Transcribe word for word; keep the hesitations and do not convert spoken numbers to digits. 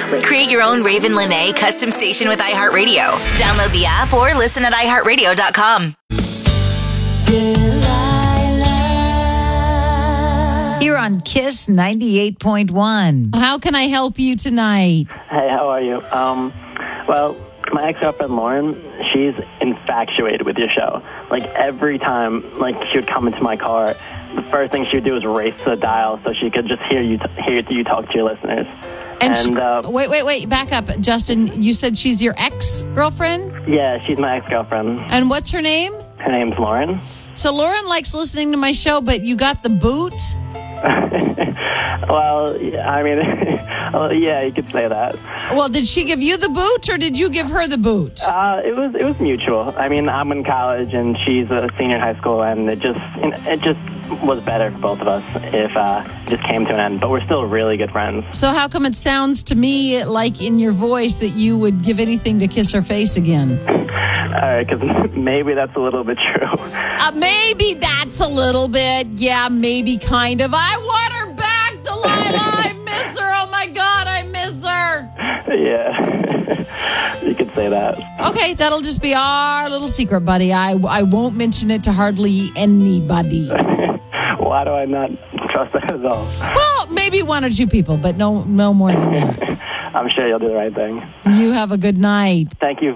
Create your own Raven Lene custom station with iHeartRadio. Download the app or listen at i heart radio dot com. You're on Kiss ninety-eight point one. How can I help you tonight? Hey, how are you? Um, well, my ex-girlfriend Lauren, she's infatuated with your show. Like, every time, like, she would come into my car, the first thing she would do is race to the dial so she could just hear you t- hear you talk to your listeners. And, and she, uh, wait, wait, wait, back up. Justin, you said she's your ex-girlfriend? Yeah, she's my ex-girlfriend. And what's her name? Her name's Lauren. So Lauren likes listening to my show, but you got the boot? Well, I mean, well, yeah, you could say that. Well, did she give you the boot, or did you give her the boot? Uh, it was it was mutual. I mean, I'm in college and she's a senior in high school, and it just it just was better for both of us if uh, it just came to an end. But we're still really good friends. So how come it sounds to me like in your voice that you would give anything to kiss her face again? All right, because maybe that's a little bit true. Uh, maybe that's a little bit. Yeah, maybe kind of. I want her back, Delilah. I miss her. Oh, my God, I miss her. Yeah, you could say that. Okay, that'll just be our little secret, buddy. I, I won't mention it to hardly anybody. Why do I not trust that at all? Well, maybe one or two people, but no, no more than that. I'm sure you'll do the right thing. You have a good night. Thank you.